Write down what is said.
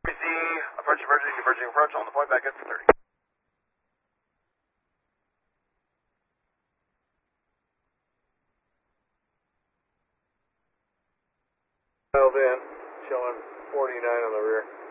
Z, approach diverging approach on the point back in for 30. Dialed in, showing 49 on the rear.